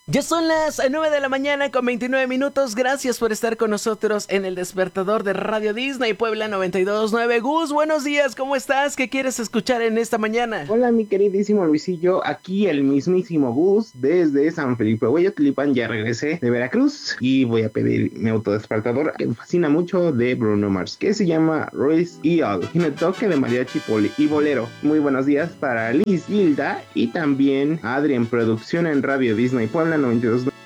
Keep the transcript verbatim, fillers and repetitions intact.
Ya son las nueve de la mañana con veintinueve minutos. Gracias por estar con nosotros en el despertador de Radio Disney Puebla noventa y dos punto nueve. Gus, buenos días, ¿cómo estás? ¿Qué quieres escuchar en esta mañana? Hola mi queridísimo Luisillo, aquí el mismísimo Gus desde San Felipe Hueyotlipan. Ya regresé de Veracruz y voy a pedir mi autodespertador que me fascina mucho de Bruno Mars, que se llama Royce y All, tiene toque de mariachi poli y bolero. Muy buenos días para Liz, Hilda y también Adri en producción en Radio Disney Puebla noventa y dos.